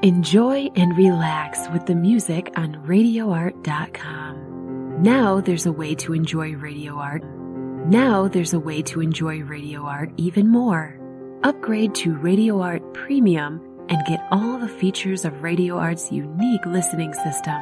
Enjoy and relax with the music on RadioArt.com. Now there's a way to enjoy Radio Art. Now there's a way to enjoy Radio Art even more. Upgrade to Radio Art Premium and get all the features of Radio Art's unique listening system.